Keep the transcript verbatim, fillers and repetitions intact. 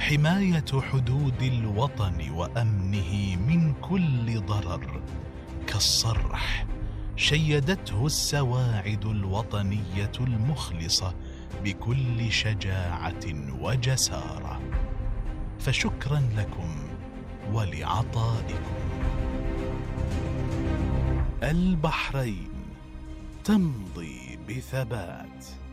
حماية حدود الوطن وأمنه من كل ضرر كالصرح شيدته السواعد الوطنية المخلصة بكل شجاعة وجسارة. فشكرا لكم ولعطائكم. البحرين تمضي بثبات.